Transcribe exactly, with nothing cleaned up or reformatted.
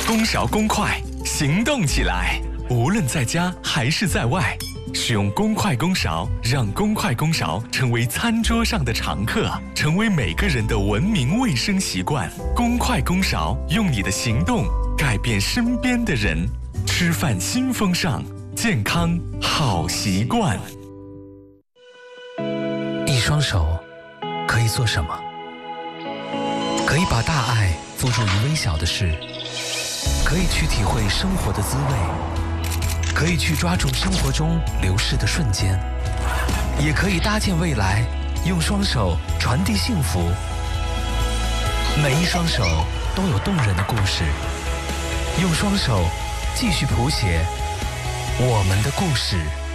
公勺公筷，行动起来！无论在家还是在外，使用公筷公勺，让公筷公勺成为餐桌上的常客，成为每个人的文明卫生习惯。公筷公勺，用你的行动改变身边的人。吃饭新风尚，健康好习惯。 一双手可以做什么？可以把大爱付诸于微小的事，可以去体会生活的滋味，可以去抓住生活中流逝的瞬间，也可以搭建未来，用双手传递幸福。每一双手都有动人的故事，用双手继续谱写我们的故事。